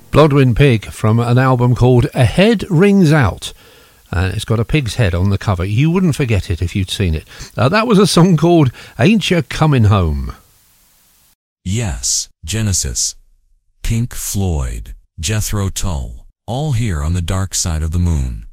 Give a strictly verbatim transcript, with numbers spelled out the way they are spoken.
Blodwyn Pig from an album called A Head Rings Out. And it's got a pig's head on the cover. You wouldn't forget it if you'd seen it. Uh, that was a song called Ain't Ya Comin' Home. Yes, Genesis, Pink Floyd, Jethro Tull, all here on the dark side of the moon.